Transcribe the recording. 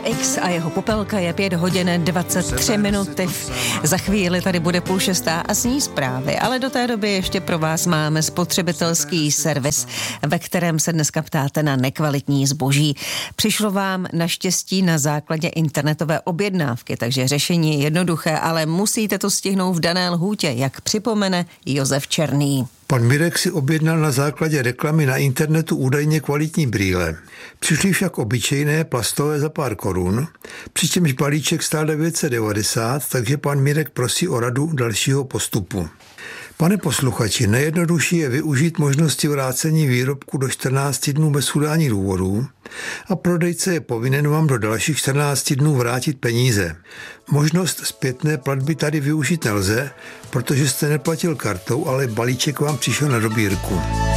X a jeho Popelka je 5 hodin 23 minuty. Za chvíli tady bude 5:30 a zní zprávy, ale do té doby ještě pro vás máme spotřebitelský servis, ve kterém se dneska ptáte na nekvalitní zboží. Přišlo vám naštěstí na základě internetové objednávky, takže řešení je jednoduché, ale musíte to stihnout v dané lhůtě, jak připomene Josef Černý. Pan Mirek si objednal na základě reklamy na internetu údajně kvalitní brýle. Přišly však obyčejné plastové za pár korun, přičemž balíček stál 990, takže pan Mirek prosí o radu dalšího postupu. Pane posluchači, nejjednodušší je využít možnosti vrácení výrobku do 14 dnů bez udání důvodů a prodejce je povinen vám do dalších 14 dnů vrátit peníze. Možnost zpětné platby tady využít nelze, protože jste neplatil kartou, ale balíček vám přišel na dobírku.